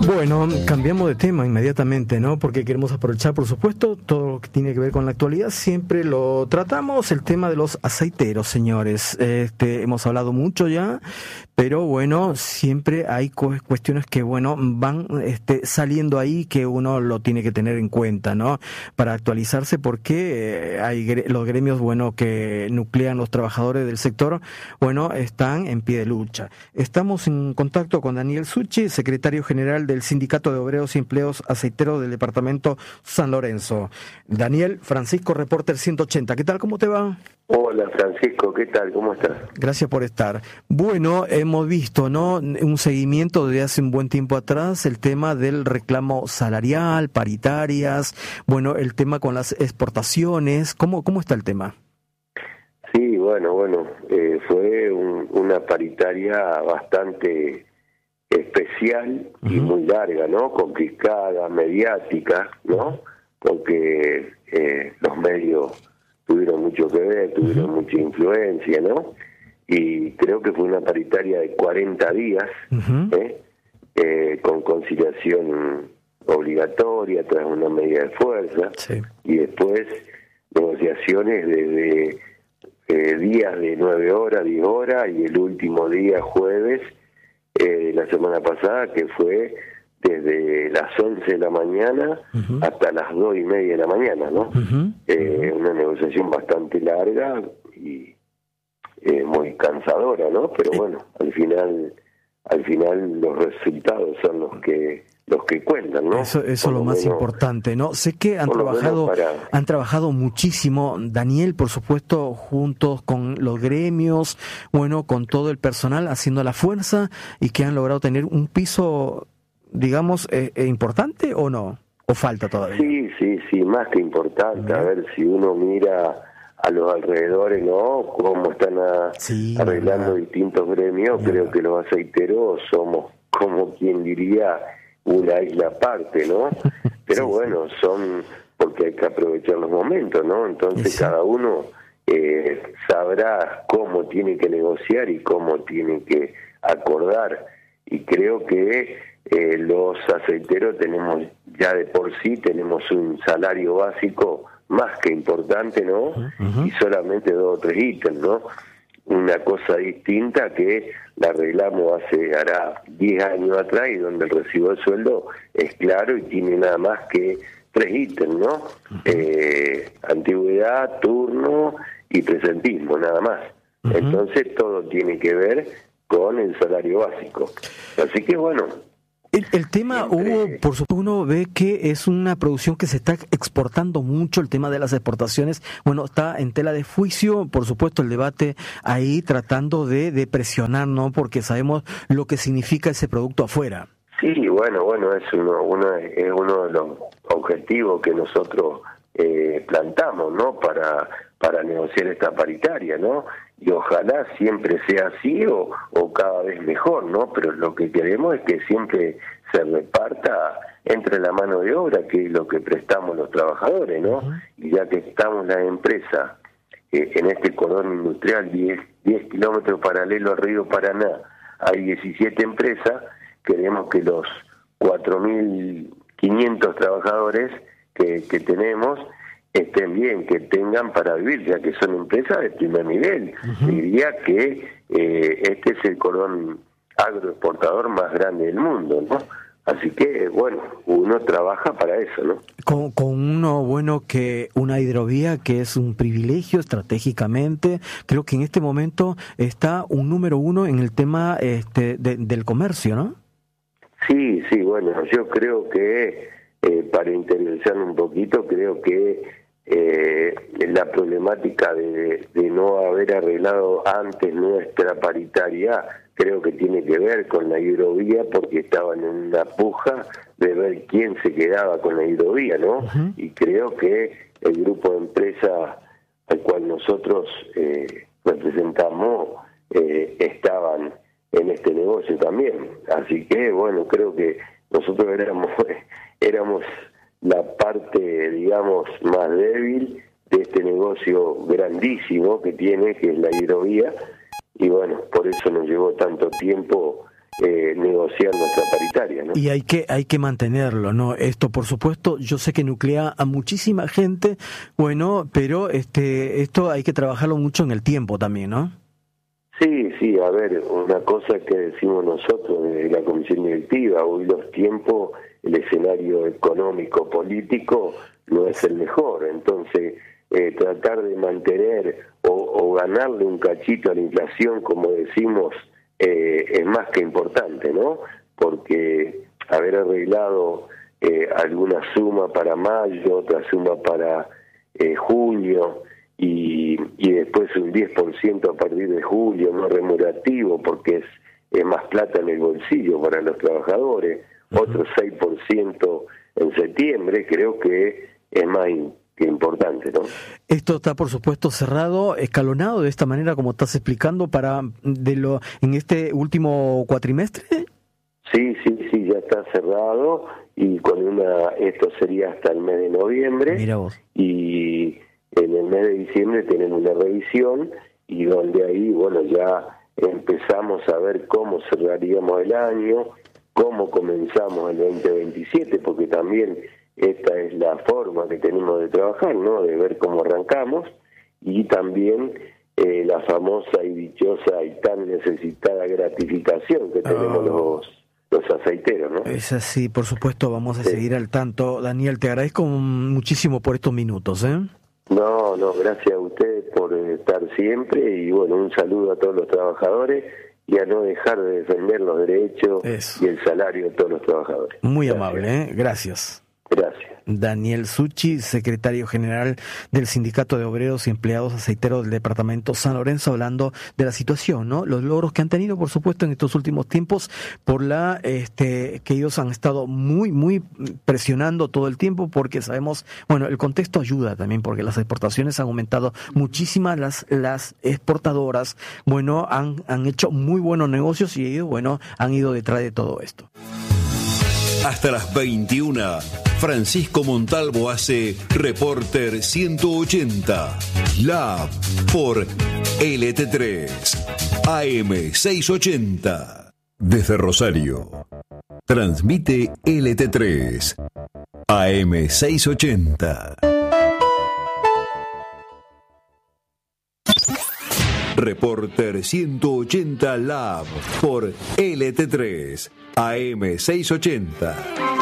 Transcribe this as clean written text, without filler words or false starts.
Bueno, cambiamos de tema inmediatamente, ¿no? Porque queremos aprovechar, por supuesto, todo lo que tiene que ver con la actualidad. Siempre lo tratamos, el tema de los aceiteros, señores. Hemos hablado mucho ya, pero bueno, siempre hay cuestiones que, bueno, van saliendo ahí que uno lo tiene que tener en cuenta, ¿no? Para actualizarse, porque hay los gremios, bueno, que nuclean los trabajadores del sector, bueno, están en pie de lucha. Estamos en contacto con Daniel Suchi, secretario general del Sindicato de Obreros y Empleados Aceiteros del Departamento San Lorenzo. Daniel, Francisco, Reporter 180. ¿Qué tal? ¿Cómo te va? Hola, Francisco. ¿Qué tal? ¿Cómo estás? Gracias por estar. Bueno, hemos visto, ¿no?, un seguimiento desde hace un buen tiempo atrás, el tema del reclamo salarial, paritarias, bueno, el tema con las exportaciones. ¿Cómo está el tema? Sí, bueno, fue una paritaria bastante especial y muy larga, ¿no? Complicada, mediática, ¿no? Porque los medios tuvieron mucho que ver, tuvieron mucha influencia, ¿no? Y creo que fue una paritaria de 40 días, con conciliación obligatoria tras una medida de fuerza, sí. Y después negociaciones desde días de 9 horas, 10 horas, y el último día, jueves, la semana pasada, que fue desde las 11 de la mañana hasta las 2:30 de la mañana, ¿no? Una negociación bastante larga y muy cansadora, ¿no? Pero bueno, al final los resultados son los que cuentan, ¿no? Eso es lo más importante, ¿no? Sé que han trabajado muchísimo, Daniel, por supuesto, juntos con los gremios, bueno, con todo el personal, haciendo la fuerza, y que han logrado tener un piso, digamos, importante, ¿o no? ¿O falta todavía? Sí, más que importante. A ver, si uno mira a los alrededores, ¿no?, cómo están arreglando distintos gremios, creo que los aceiteros somos, como quien diría, una isla aparte, ¿no? Pero bueno, son porque hay que aprovechar los momentos, ¿no? Entonces cada uno sabrá cómo tiene que negociar y cómo tiene que acordar. Y creo que los aceiteros tenemos, ya de por sí, tenemos un salario básico más que importante, ¿no? Y solamente 2 o 3 ítems, ¿no? Una cosa distinta que la arreglamos hará 10 años atrás, y donde el recibo de sueldo es claro y tiene nada más que 3 ítems, ¿no? Antigüedad, turno y presentismo, nada más. Entonces todo tiene que ver con el salario básico. Así que bueno, el tema, por supuesto, uno ve que es una producción que se está exportando mucho. El tema de las exportaciones, bueno, está en tela de juicio, por supuesto, el debate ahí tratando de presionar, ¿no? Porque sabemos lo que significa ese producto afuera. Sí, bueno, es uno de los objetivos que nosotros plantamos, ¿no? Para negociar esta paritaria, ¿no? Y ojalá siempre sea así o cada vez mejor, ¿no? Pero lo que queremos es que siempre se reparta entre la mano de obra, que es lo que prestamos los trabajadores, ¿no? Y ya que estamos la empresa en este cordón industrial, 10 kilómetros paralelo al río Paraná, hay 17 empresas, queremos que los 4.500 trabajadores que tenemos estén bien, que tengan para vivir, ya que son empresas de primer nivel. Diría que este es el cordón agroexportador más grande del mundo, ¿no? Así que, bueno, uno trabaja para eso, ¿no? Con una hidrovía que es un privilegio estratégicamente. Creo que en este momento está un número 1 en el tema del comercio, ¿no? Sí, bueno, yo creo que, para interiorizar un poquito, creo que la problemática de no haber arreglado antes nuestra paritaria, creo que tiene que ver con la hidrovía, porque estaban en una puja de ver quién se quedaba con la hidrovía, ¿no? Y creo que el grupo de empresas al cual nosotros representamos estaban en este negocio también. Así que, bueno, creo que nosotros éramos la parte, digamos, más débil de este negocio grandísimo que tiene, que es la hidrovía, y bueno, por eso nos llevó tanto tiempo negociar nuestra paritaria, ¿no? Y hay que mantenerlo, ¿no? Esto, por supuesto, yo sé que nuclea a muchísima gente, bueno, pero esto hay que trabajarlo mucho en el tiempo también, ¿no? Sí, a ver, una cosa que decimos nosotros desde la comisión directiva, hoy los tiempos, el escenario económico, político, no es el mejor, entonces tratar de mantener o ganarle un cachito a la inflación, como decimos, es más que importante, ¿no? Porque haber arreglado alguna suma para mayo, otra suma para junio, y después un 10% a partir de julio, no remunerativo, porque es más plata en el bolsillo para los trabajadores, otro 6% en septiembre, creo que es más importante, ¿no? Esto está, por supuesto, cerrado, escalonado de esta manera, como estás explicando, en este último cuatrimestre. Sí, ya está cerrado, y esto sería hasta el mes de noviembre. Mira vos. Y en el mes de diciembre tenemos una revisión, y donde ahí, bueno, ya empezamos a ver cómo cerraríamos el año, cómo comenzamos el 2027, porque también esta es la forma que tenemos de trabajar, ¿no? De ver cómo arrancamos, y también la famosa y dichosa y tan necesitada gratificación que tenemos los aceiteros, ¿no? Es así, por supuesto, vamos a seguir al tanto. Daniel, te agradezco muchísimo por estos minutos, ¿eh? No, gracias a ustedes por estar siempre, y bueno, un saludo a todos los trabajadores, y a no dejar de defender los derechos y el salario de todos los trabajadores. Muy amable, ¿eh? Gracias. Gracias. Daniel Succhi, secretario general del Sindicato de Obreros y Empleados Aceiteros del Departamento San Lorenzo, hablando de la situación, ¿no? Los logros que han tenido, por supuesto, en estos últimos tiempos, por que ellos han estado muy presionando todo el tiempo, porque sabemos, bueno, el contexto ayuda también, porque las exportaciones han aumentado muchísimas, las exportadoras, bueno, han hecho muy buenos negocios, y ellos, bueno, han ido detrás de todo esto. Hasta las 21, Francisco Montalvo hace Reporter 180, Lab por LT3, AM 680. Desde Rosario, transmite LT3, AM 680. Reporter 180 Lab por LT3, AM 680.